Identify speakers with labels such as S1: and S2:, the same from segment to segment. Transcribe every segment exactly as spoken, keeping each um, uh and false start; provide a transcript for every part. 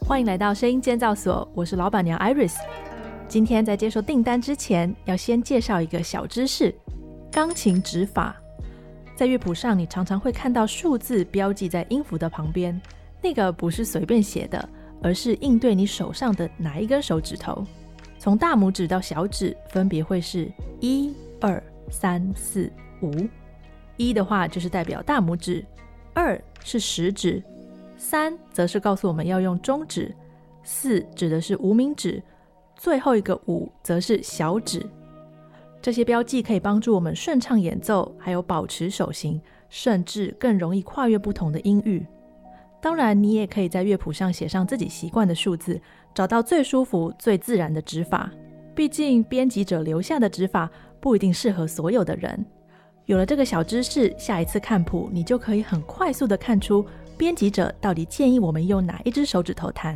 S1: 欢迎来到声音建造所，我是老板娘 Iris。 今天在接受订单之前，要先介绍一个小知识：钢琴指法。在乐谱上，你常常会看到数字标记在音符的旁边，那个不是随便写的，而是应对你手上的哪一根手指头。从大拇指到小指分别会是一、二、三、四、五。一的话就是代表大拇指，二是食指，三则是告诉我们要用中指，四指的是无名指，最后一个五则是小指。这些标记可以帮助我们顺畅演奏，还有保持手型，甚至更容易跨越不同的音域。当然，你也可以在乐谱上写上自己习惯的数字，找到最舒服、最自然的指法。毕竟，编辑者留下的指法不一定适合所有的人。有了这个小知识，下一次看谱，你就可以很快速地看出编辑者到底建议我们用哪一只手指头弹。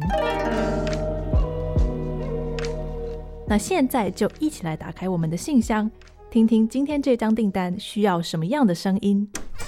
S1: 那现在就一起来打开我们的信箱，听听今天这张订单需要什么样的声音。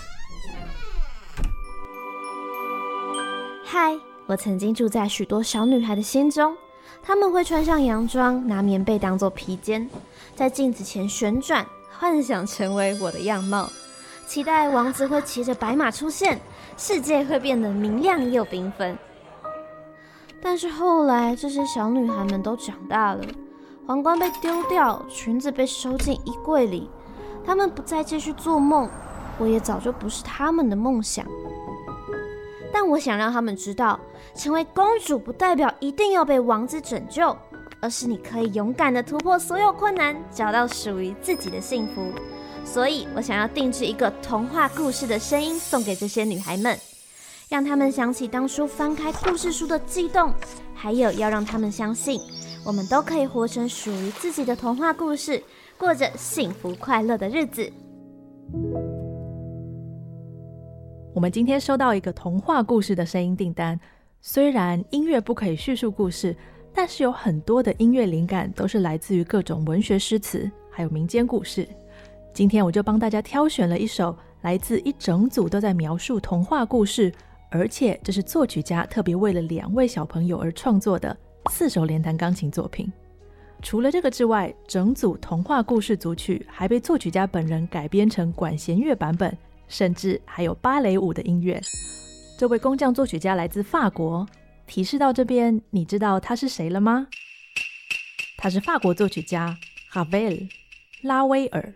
S2: 嗨，我曾经住在许多小女孩的心中，她们会穿上洋装，拿棉被当作披肩，在镜子前旋转，幻想成为我的样貌，期待王子会骑着白马出现，世界会变得明亮又缤纷。但是后来，这些小女孩们都长大了，皇冠被丢掉，裙子被收进衣柜里，她们不再继续做梦，我也早就不是她们的梦想。但我想让他们知道，成为公主不代表一定要被王子拯救，而是你可以勇敢地突破所有困难，找到属于自己的幸福。所以我想要定制一个童话故事的声音送给这些女孩们，让她们想起当初翻开故事书的悸动，还有要让她们相信，我们都可以活成属于自己的童话故事，过着幸福快乐的日子。
S1: 我们今天收到一个童话故事的声音订单，虽然音乐不可以叙述故事，但是有很多的音乐灵感都是来自于各种文学诗词，还有民间故事。今天我就帮大家挑选了一首来自一整组都在描述童话故事，而且这是作曲家特别为了两位小朋友而创作的四首连弹钢琴作品。除了这个之外，整组童话故事组曲还被作曲家本人改编成管弦乐版本，甚至还有芭蕾舞的音乐。这位工匠作曲家来自法国，提示到这边，你知道他是谁了吗？他是法国作曲家 Ravel 拉威尔。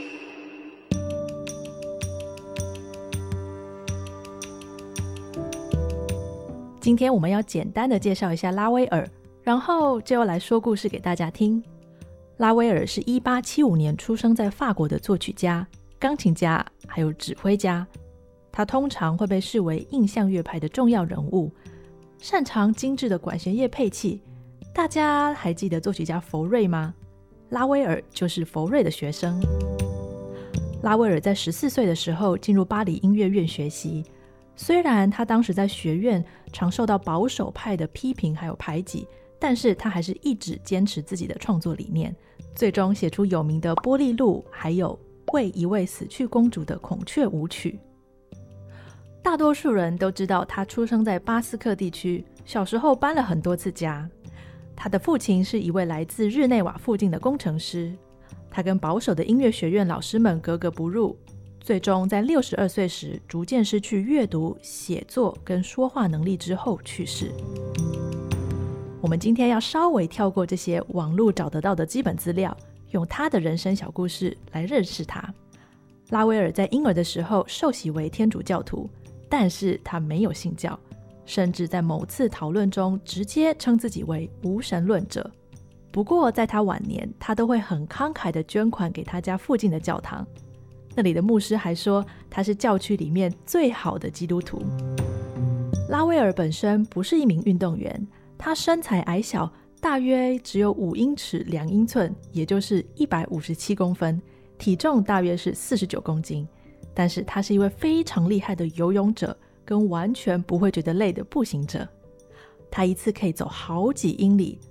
S1: 今天我们要简单的介绍一下拉威尔，然后就要来说故事给大家听。拉威尔是一八七五年出生在法国的作曲家、钢琴家还有指挥家，他通常会被视为印象乐派的重要人物，擅长精致的管弦乐配器。大家还记得作曲家佛瑞吗？拉威尔就是佛瑞的学生。拉威尔在十四岁的时候进入巴黎音乐院学习，虽然他当时在学院常受到保守派的批评还有排挤，但是他还是一直坚持自己的创作理念，最终写出有名的《波丽露》还有为一位死去公主的孔雀舞曲。大多数人都知道他出生在巴斯克地区，小时候搬了很多次家。他的父亲是一位来自日内瓦附近的工程师，他跟保守的音乐学院老师们格格不入，最终在六十二岁时逐渐失去阅读、写作跟说话能力之后去世。我们今天要稍微跳过这些网络找得到的基本资料，用他的人生小故事来认识他。拉威尔在婴儿的时候受洗为天主教徒，但是他没有信教，甚至在某次讨论中直接称自己为无神论者。不过在他晚年，他都会很慷慨地捐款给他家附近的教堂，那里的牧师还说他是教区里面最好的基督徒。拉威尔本身不是一名运动员，他身材矮小，大约只有五英尺两英寸，也就是一百五十七公分，体重大约是四十九公斤。但是他是一位非常厉害的游泳者，跟完全不会觉得累的步行者。他一次可以走好几英里，